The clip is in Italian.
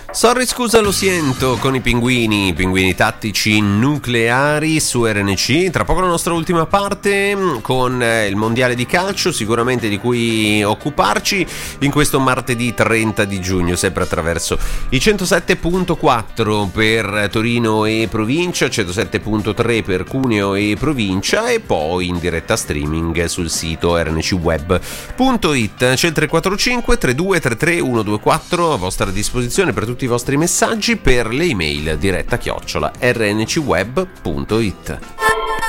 Sorry, scusa, lo siento, con i pinguini tattici nucleari su RNC. Tra poco la nostra ultima parte con il mondiale di calcio, sicuramente di cui occuparci in questo martedì 30 di giugno, sempre attraverso i 107.4 per Torino e provincia, 107.3 per Cuneo e provincia e poi in diretta streaming sul sito rncweb.it. C'è il 345 3233 124 a vostra disposizione per tutti i vostri messaggi, per le email diretta @rncweb.it.